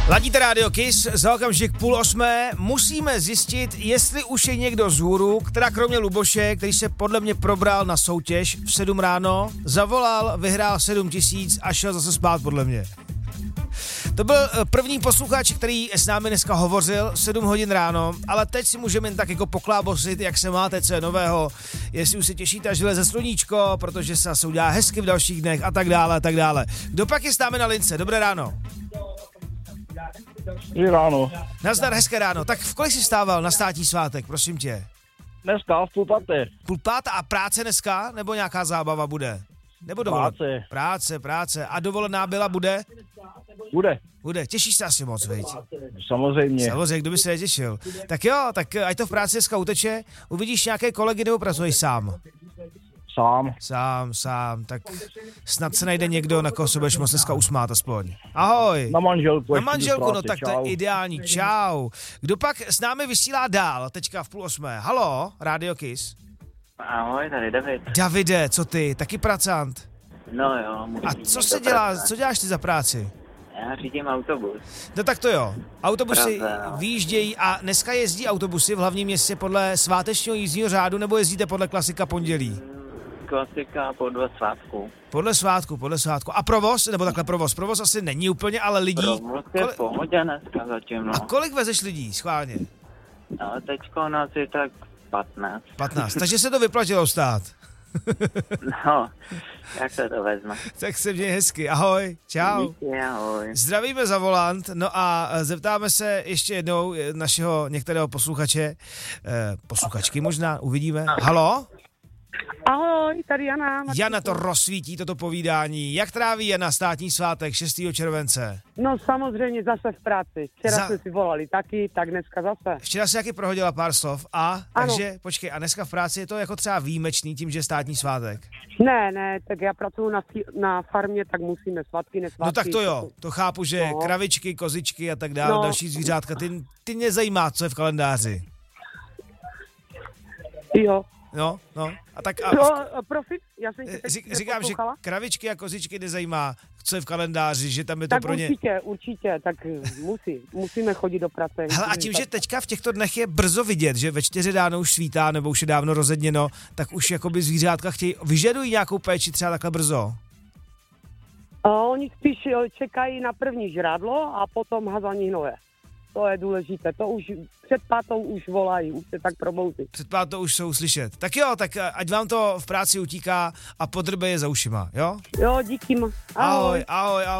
Ladíte Radio Kiss, za okamžik 7:30 musíme zjistit, jestli už je někdo z hůru, která kromě Luboše, který se podle mě probral na soutěž v 7 ráno, zavolal, vyhrál 7 000 a šel zase spát podle mě. To byl první posluchač, který s námi dneska hovořil 7 hodin ráno, ale teď si můžeme jen tak jako poklábosit, jak se máte, co je nového, jestli už se těšíte, až vyleze sluníčko, protože se zase udělá hezky v dalších dnech a tak dále, a tak dále. Kdo pak je s námi na lince? Dobré ráno. Dobré ráno. Nazdar, hezké ráno. Tak v kolik jsi stával na státní svátek, prosím tě? Dneska v 4:30. 4:30 a práce dneska? Nebo nějaká zábava bude? Nebo Práce. A dovolená byla bude? Bude. Těšíš se asi moc, viď? Samozřejmě, kdo by se netěšil. Tak jo, tak ať to v práci dneska uteče, uvidíš nějaké kolegy nebo pracuješ sám? Sám, tak snad se najde někdo, na koho se budeš moc dneska usmát aspoň. Ahoj. Na manželku, no tak to je ideální, čau. Kdo pak s námi vysílá dál, teďka v 7:30? Haló, Radio Kiss. Ahoj, tady David. Davide, co ty, taky pracant? No jo. A co děláš ty za práci? Já řídím autobus. No tak to jo, autobusy Praze, no. vyjíždějí a dneska jezdí autobusy v hlavním městě podle svátečního jízdního řádu nebo jezdíte podle klasika pondělí? Klasika podle svátku. Podle svátku. A provoz? Nebo takhle provoz? Provoz asi není úplně, ale lidí... Provoz je v pohodě dneska zatím, no. A kolik vezeš lidí, schválně? No, teďko nás je tak 15. 15, takže se to vyplatilo stát. No, jak se to vezme. Tak se měj hezky, ahoj, čau. Díky, ahoj. Zdravíme za volant, no a zeptáme se ještě jednou našeho některého posluchače, posluchačky možná, uvidíme. Halo? Ahoj, tady Jana. Jana to rozsvítí, toto povídání. Jak tráví Jana státní svátek 6. července? No samozřejmě zase v práci. Včera jsme si volali taky, tak dneska zase. Včera si taky prohodila pár slov takže počkej, a dneska v práci je to jako třeba výjimečný tím, že je státní svátek? Ne, tak já pracuji na farmě, tak musíme svátky, nesvátky. No tak to jo, to chápu, že kravičky, kozičky a tak dále, další zvířátka, ty mě zajímá, co je v kalendáři. Jo. No, a tak... Profit? Já jsem říkám, že kravičky a kozičky nezajímá, co je v kalendáři, že tam je to tak pro ně... určitě, tak musíme chodit do práce. Hele, a tím, že teďka v těchto dnech je brzo vidět, že ve 4 ráno už svítá, nebo už je dávno rozedněno, tak už jakoby zvířátka vyžadují nějakou péči třeba takhle brzo? Oni spíš čekají na první žrádlo a potom hazaní hnoje. To je důležité, to už před 5 už volají, už se tak probouzí. Před 5 už jsou slyšet. Tak jo, tak ať vám to v práci utíká a podrbe je za ušima, jo? Jo, díky. Ahoj.